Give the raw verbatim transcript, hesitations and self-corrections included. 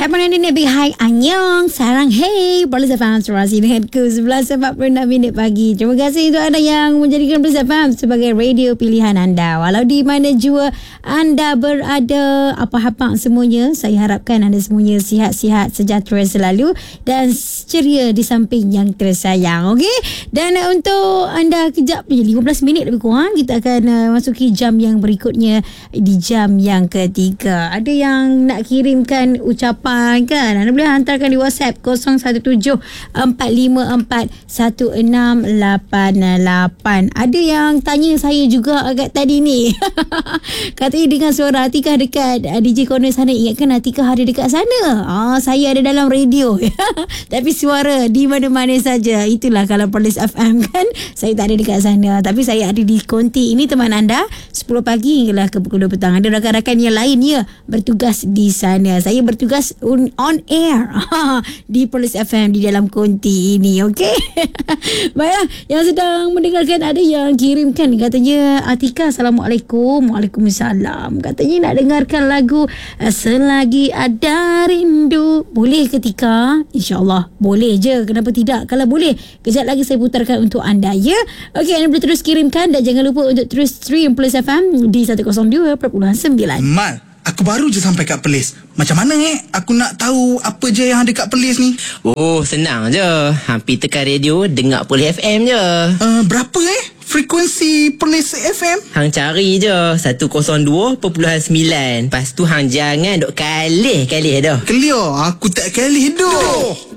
Hai mana ni Big Hai Anyong Sarang hey Polis F M Serasi denganku sebelas empat puluh enam minit pagi. Terima kasih untuk anda yang menjadikan Polis F M sebagai radio pilihan anda. Walau di mana jua anda berada, apa-apa semuanya, saya harapkan anda semuanya sihat-sihat, sejahtera selalu dan ceria di samping yang tersayang. Okey. Dan uh, untuk anda kejap lima belas minit lebih kurang kita akan uh, masuki jam yang berikutnya, di jam yang ketiga. Ada yang nak kirimkan ucapan kan, anda boleh hantarkan di WhatsApp kosong satu tujuh empat lima empat satu enam lapan lapan. Ada yang tanya saya juga agak tadi ni katanya dengan suara Atikah dekat uh, D J Corner sana. Ingatkan Atikah ada dekat sana, ah, saya ada dalam radio tapi suara di mana-mana saja. Itulah kalau Polis F M kan, saya tak ada dekat sana tapi saya ada di konti ini teman anda sepuluh pagi hinggalah ke pukul dua petang. Ada rakan-rakan yang lain ya bertugas di sana. Saya bertugas on, on air di Polis F M di dalam konti ini. Okey. Baiklah, yang sedang mendengarkan ada yang kirimkan katanya, Atika Assalamualaikum. Waalaikumsalam. Katanya nak dengarkan lagu Selagi Ada Rindu. Boleh ketika? InsyaAllah boleh je. Kenapa tidak? Kalau boleh, kejap lagi saya putarkan untuk anda ya. Okey, anda boleh terus kirimkan dan jangan lupa untuk terus stream Polis F M di seratus dua perpuluhan sembilan. Mal, aku baru je sampai kat Perlis. Macam mana eh aku nak tahu apa je yang ada kat Perlis ni? Oh, senang je. Hampir tekan radio, dengar Polis F M je. Uh, berapa eh frekuensi Perlis F M? Hang cari je seratus dua perpuluhan sembilan. Lepas tu hang jangan duk kalih-kalih dah. Clear, aku tak kalih dah.